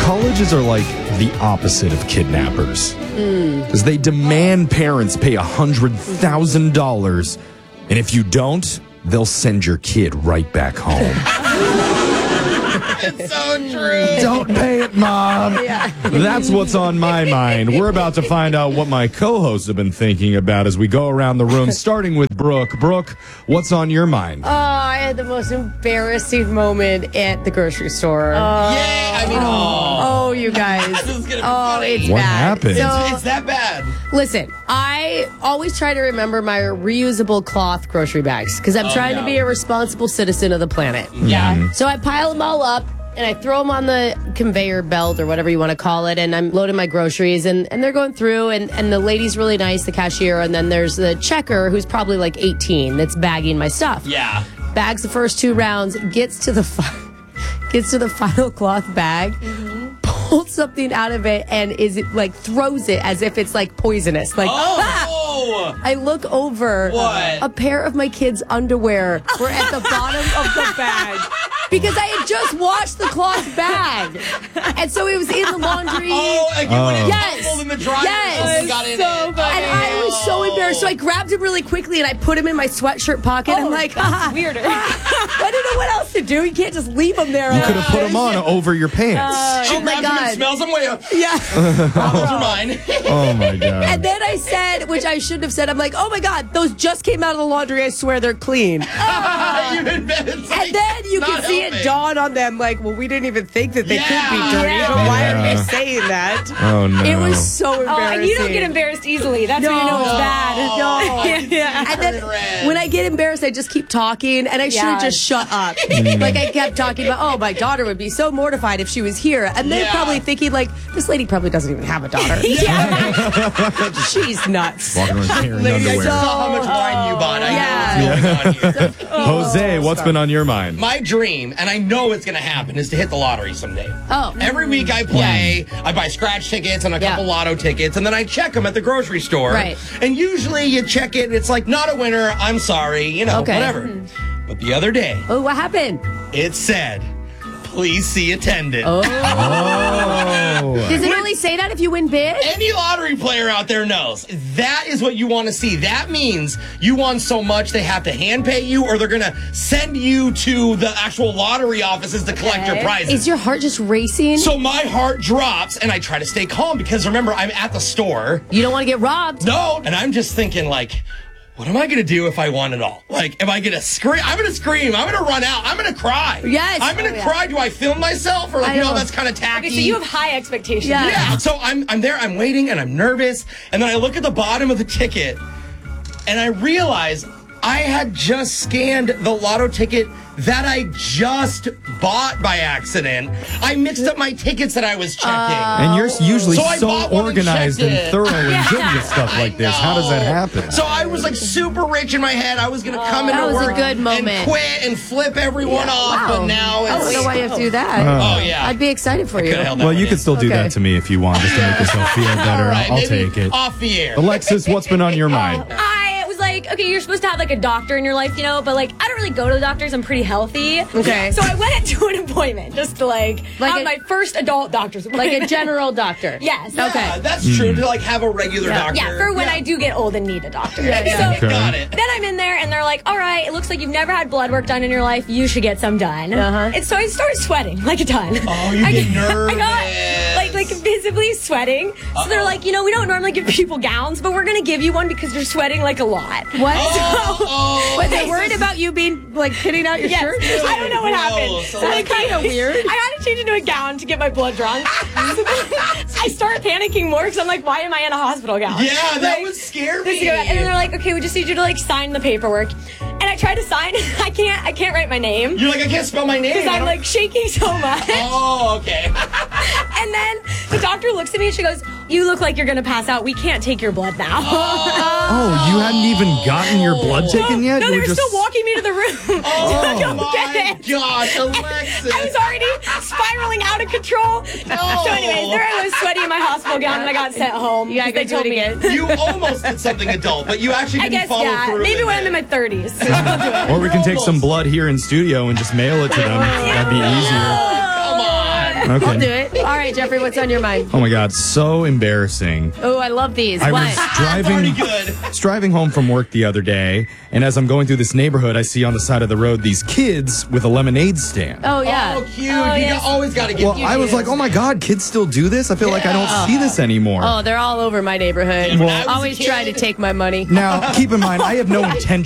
Colleges are like the opposite of kidnappers. Because they demand parents pay $100,000. And if you don't, they'll send your kid right back home. It's so true. Don't pay it, Mom. Yeah. That's what's on my mind. We're about to find out what my co-hosts have been thinking about as we go around the room, starting with Brooke. Brooke, what's on your mind? I had the most embarrassing moment at the grocery store. You guys. This is gonna be funny. It's What bad. happened? It's that bad. Listen, I always try to remember my reusable cloth grocery bags because I'm trying to be a responsible citizen of the planet. Yeah. So I pile them all up and I throw them on the conveyor belt or whatever you want to call it, and I'm loading my groceries, and they're going through, and the lady's really nice, the cashier, and then there's the checker who's probably like 18 that's bagging my stuff. Yeah. Bags the first 2 rounds, gets to the final cloth bag, pulls something out of it, and throws it as if it's like poisonous. Like, I look over. What? A pair of my kids' underwear were at the bottom of the bag. Because I had just washed the cloth bag. And so it was in the laundry. Yes. In the dryer. Yes. Got in So it. and I was so embarrassed. So I grabbed him really quickly and I put him in my sweatshirt pocket. I'm like, weirder. I didn't know what else to do. You can't just leave them there. You could have put them on over your pants. She Oh my grabs him and God. smells them. Wait, Yeah. those are mine. Oh, my God. And then I said, which I shouldn't have said, I'm like, oh my God, those just came out of the laundry. I swear they're clean. You invented something. And then you can see it dawn on them like, well, we didn't even think that they could be dirty. Yeah. So why are we saying that? Oh, no. It was so embarrassing. You don't get embarrassed easily. That's when you know it's bad. No. Yeah. And then when I get embarrassed, I just keep talking, and I should have just shut up. Like, I kept talking about, oh, my daughter would be so mortified if she was here. And they're probably thinking, like, this lady probably doesn't even have a daughter. She's nuts. Walking around carrying I underwear. saw how much wine you bought. I know what's going on here. Jose, what's been on your mind? My dream, and I know it's going to happen, is to hit the lottery someday. Oh. Every week I play, I buy scratch tickets and a couple lotto tickets, and then I check them at the grocery store. Right. And usually you check it, and it's like, not a winner, I'm sorry, whatever. But the other day, Oh, what happened? it said, please see attendant. Oh. Does it only say that if you win big? Any lottery player out there knows that is what you want to see. That means you won so much they have to hand pay you, or they're going to send you to the actual lottery offices to collect your prizes. Is your heart just racing? So my heart drops, and I try to stay calm because remember, I'm at the store. You don't want to get robbed. No, and I'm just thinking like, what am I going to do if I won it all? Like, am I going to scream? I'm going to scream. I'm going to run out. I'm going to cry. Yes. I'm going to cry. Do I film myself? Or like, I know. that's kind of tacky. Okay, so you have high expectations. Yeah. So I'm there, I'm waiting, and I'm nervous. And then I look at the bottom of the ticket, and I realize I had just scanned the lotto ticket that I just bought by accident. I mixed up my tickets that I was checking. And you're usually So I so bought one and organized checked and it. thorough and good with stuff like this. How does that happen? So I was like super rich in my head. I was going to come into That was a work good moment. and quit and flip everyone off. But now I don't it's... know why you have to do that. Oh, yeah. I'd be excited for you. Could've held that Well, one you in. could still do Okay. that to me if you want, just to make yourself feel better. All right, I'll maybe take it. off the air. Alexis, what's been on your mind? I was like, okay, you're supposed to have like a doctor in your life, but like I don't really go to the doctors. I'm pretty healthy. Okay. So I went to an appointment just to have my first adult doctor's appointment. Like a general doctor. Yes. Yeah, Okay. that's true, to like have a regular doctor. Yeah, for when I do get old and need a doctor. Yeah. So Okay. Got it. then I'm in there and they're like, all right, it looks like you've never had blood work done in your life. You should get some done. And so I started sweating like a ton. Oh, you get nervous. I got like visibly sweating. So they're like, we don't normally give people gowns, but we're going to give you one because you're sweating like a lot. What? But They're worried about you being like pitting out your Yes. shirt? I don't know what happened. Gross. So That's kind of weird. I had to change into a gown to get my blood drawn. So I start panicking more because I'm like, why am I in a hospital gown? Yeah, that Like, would scare this is me. good. And then they're like, okay, we just need you to like sign the paperwork. And I tried to sign. I can't write my name You're like, I can't spell my name. because I'm like shaking so much. Oh, okay. And then the doctor looks at me and she goes, you look like you're going to pass out. We can't take your blood now. Oh, you hadn't even gotten your blood taken yet? No, You they were were just... still walking me to the room. Oh, Don't my get it. gosh, Alexis. I was already spiraling out of control. So anyways, there I was sweaty in my hospital gown and I got sent home. You gotta go They do told it me. again. You almost did something adult, but you actually I didn't guess, follow yeah. through. Maybe with when I'm it. in my 30s. I'll do it. Or we can take some blood here in studio and just mail it to them. That'd be easier. Come on. Okay. I'll do it. All right, Jeffrey, what's on your mind? Oh my God, so embarrassing. Oh, I love these. I What? was driving home from work the other day, and as I'm going through this neighborhood, I see on the side of the road these kids with a lemonade stand. Oh, yeah. Oh, cute. Oh, You yes. always got to give Well, I was like, oh my God, kids still do this? I feel like I don't see this anymore. Oh, they're all over my neighborhood. when I was a Always kid- trying to take my money. Now, keep in mind, I have no intention